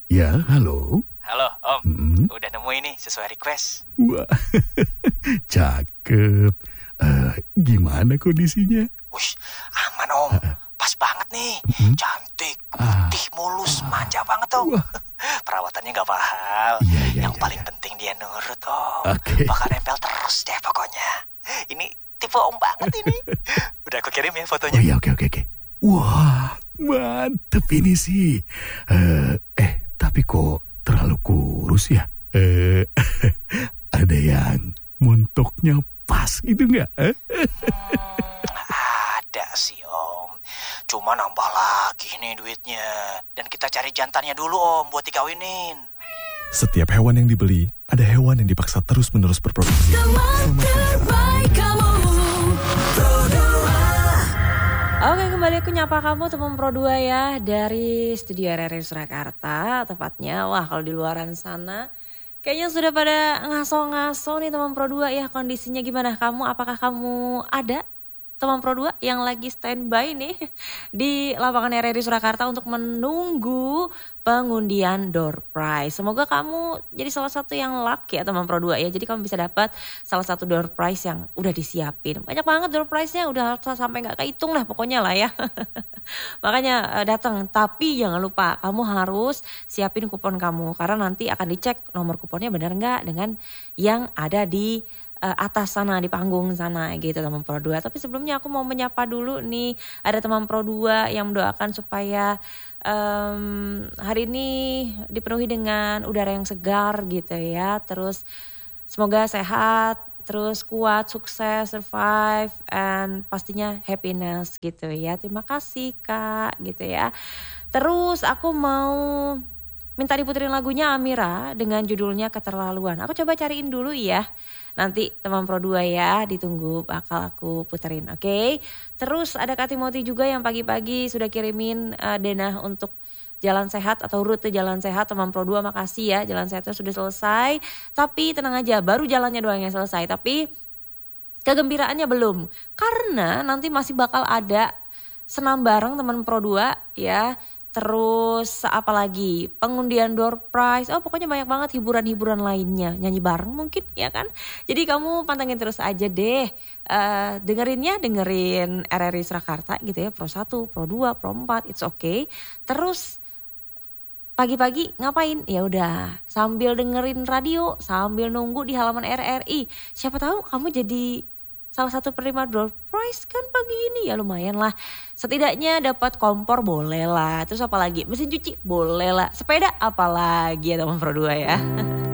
Ya, halo. Halo Om, Hmm, udah nemu ini sesuai request. wah, cakep. Gimana kondisinya? Wush, aman Om, pas banget nih. Hmm, Cantik, ah, putih, mulus, manja ah, banget Om. wah, Perawatannya gak mahal. iya, iya, Yang iya, paling iya. penting dia nurut Om. Oke. Bakal nempel terus deh pokoknya. Ini tipe Om banget ini. Udah aku kirim ya Oh fotonya. iya, oke, oke, oke. Wah, mantep ini sih. Tapi kok terlalu kurus ya? Ada yang montoknya pas gitu nggak? Ada sih Om. Cuma nambah lagi nih duitnya. Dan kita cari jantannya dulu Om buat dikawinin. Setiap hewan yang dibeli, ada hewan yang dipaksa terus-menerus berproduksi. Teman terbaik kamu. Oke, kembali aku nyapa kamu teman Pro 2 ya dari Studio RRI Surakarta tepatnya. Wah, kalau di luaran sana kayaknya sudah pada ngaso-ngaso nih teman Pro 2 ya. Kondisinya gimana kamu? Apakah kamu ada teman Pro 2 yang lagi standby nih di lapangan RRI Surakarta untuk menunggu pengundian door prize. Semoga kamu jadi salah satu yang lucky ya teman Pro 2 ya. Jadi kamu bisa dapat salah satu door prize yang udah disiapin. Banyak banget door prize-nya, udah sampai gak kehitung lah pokoknya lah ya. Makanya datang, tapi jangan lupa kamu harus siapin kupon kamu. Karena nanti akan dicek nomor kuponnya benar gak dengan yang ada di atas sana, di panggung sana gitu teman Pro 2. Tapi sebelumnya aku mau menyapa dulu nih, ada teman Pro 2 yang mendoakan supaya hari ini dipenuhi dengan udara yang segar gitu ya. Terus semoga sehat, terus kuat, sukses, survive, and pastinya happiness gitu ya. Terima kasih Kak gitu ya. Terus aku mau minta diputerin lagunya Amira dengan judulnya Keterlaluan. Aku coba cariin dulu ya. Nanti teman Pro 2 ya, ditunggu bakal aku puterin, oke? Terus ada Kak Timothy juga yang pagi-pagi sudah kirimin denah untuk jalan sehat atau rute jalan sehat. Teman Pro 2 makasih ya, jalan sehatnya sudah selesai. Tapi tenang aja, baru jalannya doang yang selesai. Tapi kegembiraannya belum. Karena nanti masih bakal ada senam bareng teman Pro 2 ya. Terus apa lagi? Pengundian door prize. Oh pokoknya banyak banget hiburan-hiburan lainnya. Nyanyi bareng mungkin ya kan. Jadi kamu pantengin terus aja deh. Dengerin RRI Surakarta gitu ya. Pro 1, Pro 2, Pro 4. It's okay. Terus pagi-pagi ngapain? Ya udah sambil dengerin radio. Sambil nunggu di halaman RRI. Siapa tahu kamu jadi salah satu penerima door prize kan pagi ini ya, lumayan lah. Setidaknya dapat kompor boleh lah. Terus apa lagi? Mesin cuci boleh lah. Sepeda apalagi ya teman Pro 2 ya.